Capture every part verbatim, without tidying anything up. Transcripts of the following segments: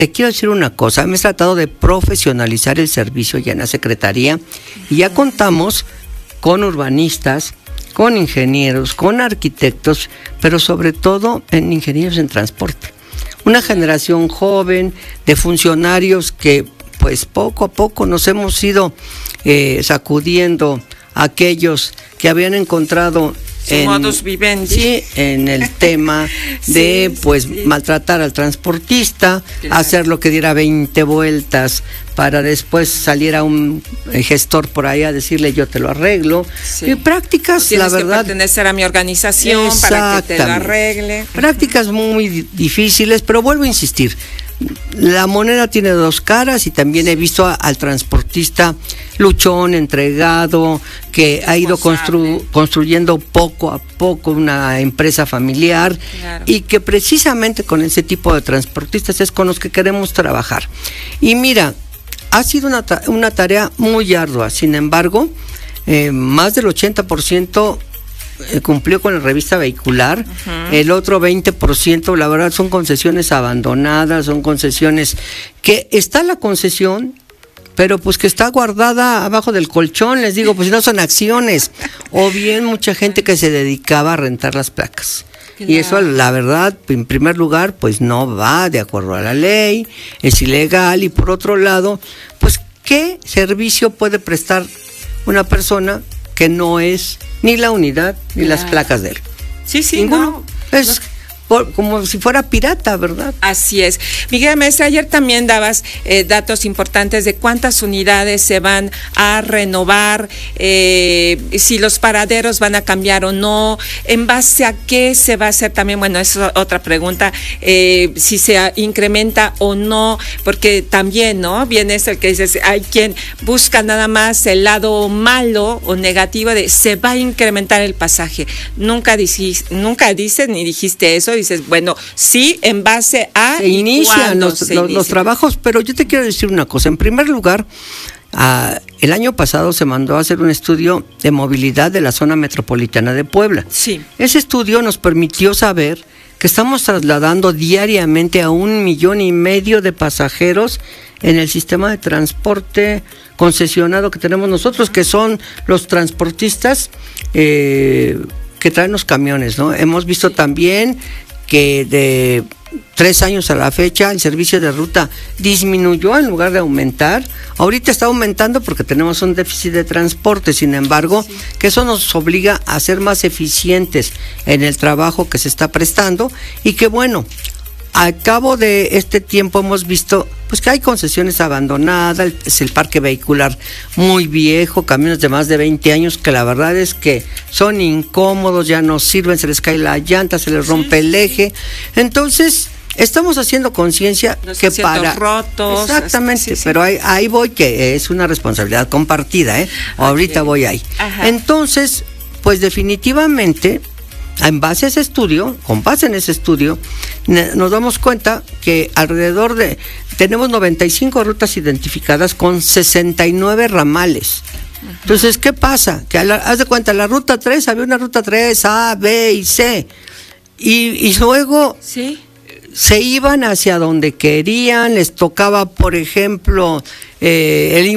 te quiero decir una cosa, hemos tratado de profesionalizar el servicio ya en la Secretaría y ya contamos con urbanistas, con ingenieros, con arquitectos, pero sobre todo en ingenieros en transporte. Una generación joven de funcionarios que pues poco a poco nos hemos ido eh, sacudiendo a aquellos que habían encontrado en, modus vivendi. Sí, en el tema de sí, pues sí. maltratar al transportista, claro. hacer lo que diera veinte vueltas para después salir a un gestor por ahí a decirle yo te lo arreglo. Sí. Y prácticas, tienes la verdad. que pertenecer a mi organización para que te lo arregle. Prácticas muy difíciles, pero vuelvo a insistir. La moneda tiene dos caras y también he visto a, al transportista luchón, entregado, que ha ido constru, construyendo poco a poco una empresa familiar, claro. y que precisamente con ese tipo de transportistas es con los que queremos trabajar. Y mira, ha sido una, una tarea muy ardua, sin embargo, eh, más del ochenta por ciento cumplió con la revista vehicular, uh-huh. el otro veinte por ciento la verdad son concesiones abandonadas, son concesiones que está la concesión, pero pues que está guardada abajo del colchón, les digo, pues no son acciones, o bien mucha gente que se dedicaba a rentar las placas. Claro. Y eso, la verdad, en primer lugar, pues no va de acuerdo a la ley, es ilegal, y por otro lado, pues ¿qué servicio puede prestar una persona que no es ni la unidad ni claro. las placas de él? Sí, sí, ninguno. No, es no. Por, como si fuera pirata, ¿verdad? Así es. Miguel Maestra, ayer también dabas eh, datos importantes de cuántas unidades se van a renovar, eh, si los paraderos van a cambiar o no, en base a qué se va a hacer también, bueno, esa es otra pregunta, eh, si se incrementa o no, porque también, ¿no? Viene esto el que dices, hay quien busca nada más el lado malo o negativo de se va a incrementar el pasaje. Nunca dices, nunca dices ni dijiste eso. Dices, bueno, sí, en base a... Se inician los, se los, inicia. los trabajos, pero yo te quiero decir una cosa. En primer lugar, uh, el año pasado se mandó a hacer un estudio de movilidad de la zona metropolitana de Puebla. Sí. Ese estudio nos permitió saber que estamos trasladando diariamente a un millón y medio de pasajeros en el sistema de transporte concesionado que tenemos nosotros, que son los transportistas eh, que traen los camiones, ¿no? Hemos visto sí. también que de tres años a la fecha el servicio de ruta disminuyó en lugar de aumentar. Ahorita está aumentando porque tenemos un déficit de transporte, sin embargo, sí. que eso nos obliga a ser más eficientes en el trabajo que se está prestando y que bueno, al cabo de este tiempo hemos visto pues que hay concesiones abandonadas, el, es el parque vehicular muy viejo, camiones de más de veinte años que la verdad es que son incómodos, ya no sirven, se les cae la llanta, se les rompe sí, el eje. Entonces, estamos haciendo conciencia que para rotos. Exactamente, sí, sí. pero ahí, ahí voy, que es una responsabilidad compartida, ¿eh? Okay. Ahorita voy ahí. Ajá. Entonces, pues definitivamente en base a ese estudio, con base en ese estudio, nos damos cuenta que alrededor de, tenemos noventa y cinco rutas identificadas con sesenta y nueve ramales. Uh-huh. Entonces, ¿qué pasa? Que a la, haz de cuenta, la ruta tres, había una ruta tres, A, B y C, y, y luego ¿sí? se iban hacia donde querían, les tocaba, por ejemplo, eh, el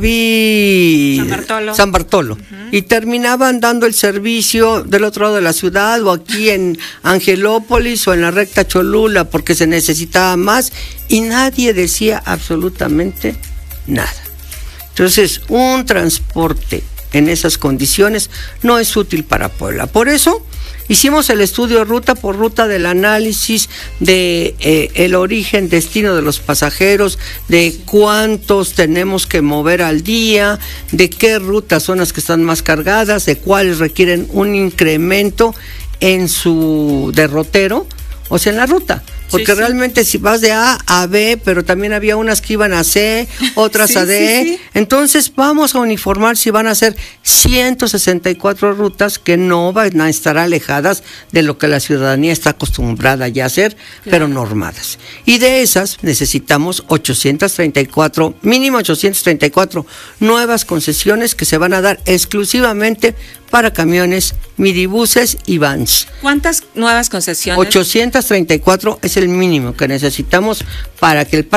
Infonavit San Bartolo, San Bartolo. Uh-huh. Y terminaban dando el servicio del otro lado de la ciudad o aquí en Angelópolis o en la recta Cholula porque se necesitaba más y nadie decía absolutamente nada. Entonces, un transporte en esas condiciones no es útil para Puebla. Por eso hicimos el estudio ruta por ruta del análisis de eh, el origen, destino de los pasajeros, de cuántos tenemos que mover al día, de qué rutas son las que están más cargadas, de cuáles requieren un incremento en su derrotero, o sea, en la ruta. Porque sí, sí. realmente si vas de A a B, pero también había unas que iban a C, otras sí, a D. Sí, sí. Entonces vamos a uniformar si van a ser ciento sesenta y cuatro rutas que no van a estar alejadas de lo que la ciudadanía está acostumbrada ya a hacer, claro. pero normadas. Y de esas necesitamos ochocientas treinta y cuatro, mínimo ochocientas treinta y cuatro nuevas concesiones que se van a dar exclusivamente para camiones, minibuses y vans. ¿Cuántas nuevas concesiones? ochocientas treinta y cuatro es el mínimo que necesitamos para que el